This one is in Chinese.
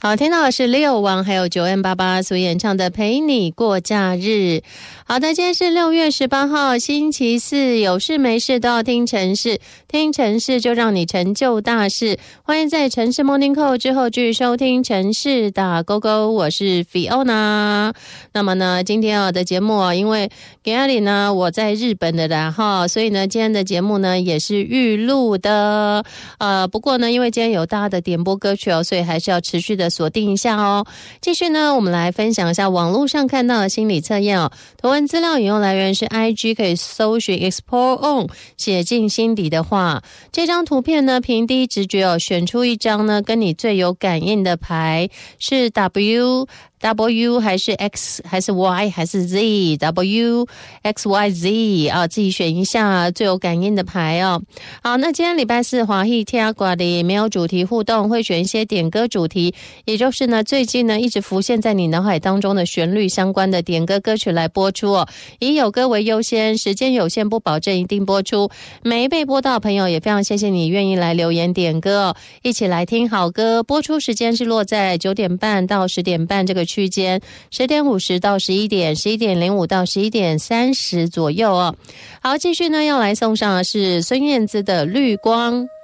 好，听到的是6王还有9N88所演唱的陪你过假日。好的，今天是6月18号星期四，有事没事都要听城市，听城市就让你成就大事。欢迎在城市 Morning Call 之后继续收听城市打勾勾，我是 Fiona。那么呢，今天的节目因为给阿里呢我在日本的啦哈，所以呢今天的节目呢也是预录的。不过呢因为今天有大家的点播歌曲所以还是要持续的锁定一下哦。继续呢我们来分享一下网络上看到的心理测验图文资料引用来源是 IG， 可以搜寻 Explore On， 写进心底的话。这张图片呢凭第一直觉选出一张呢跟你最有感应的牌，是 W 还是 X 还是 Y 还是 Z， W X Y Z 自己选一下最有感应的牌好，那今天礼拜四华裔听挂的没有主题互动，会选一些点歌主题，也就是呢最近呢一直浮现在你脑海当中的旋律相关的点歌歌曲来播出以有歌为优先，时间有限，不保证一定播出。没被播到的朋友也非常谢谢你愿意来留言点歌一起来听好歌。播出时间是落在9点半到10点半这个区间，10点50到11点，11点05到11点30左右好，继续呢要来送上的是孙燕姿的绿光。